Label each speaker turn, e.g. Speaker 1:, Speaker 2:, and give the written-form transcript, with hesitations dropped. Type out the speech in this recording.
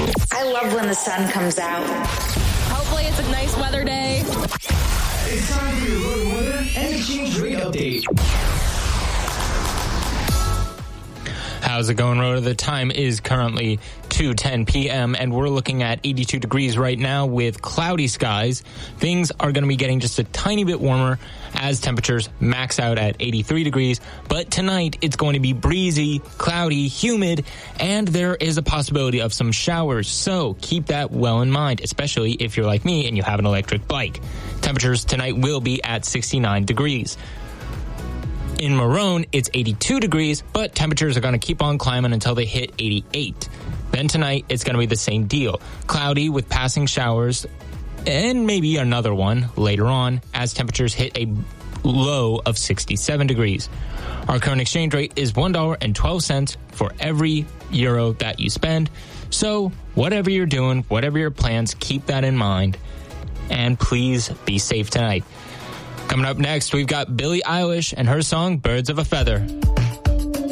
Speaker 1: I love when the sun comes out.
Speaker 2: Hopefully it's a nice weather day.
Speaker 3: It's time for your road weather and exchange rate update.
Speaker 4: How's it going, Rhoda? The time is currently 2:10 p.m. and we're looking at 82 degrees right now with cloudy skies. Things are going to be getting just a tiny bit warmer as temperatures max out at 83 degrees. But tonight it's going to be breezy, cloudy, humid, and there is a possibility of some showers. So keep that well in mind, especially if you're like me and you have an electric bike. Temperatures tonight will be at 69 degrees. In Marone, it's 82 degrees, but temperatures are going to keep on climbing until they hit 88. Then tonight, it's going to be the same deal. Cloudy with passing showers and maybe another one later on as temperatures hit a low of 67 degrees. Our current exchange rate is $1.12 for every euro that you spend. So whatever you're doing, whatever your plans, keep that in mind. And please be safe tonight. Coming up next, we've got Billie Eilish and her song Birds of a Feather.